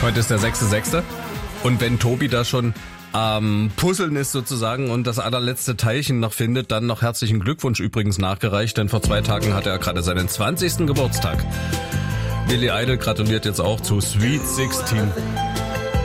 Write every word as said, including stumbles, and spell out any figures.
Heute ist der sechste sechste Und wenn Tobi da schon am ähm, Puzzeln ist sozusagen und das allerletzte Teilchen noch findet, dann noch herzlichen Glückwunsch übrigens nachgereicht, denn vor zwei Tagen hatte er gerade seinen zwanzigsten Geburtstag. Billy Idol gratuliert jetzt auch zu Sweet sechzehn.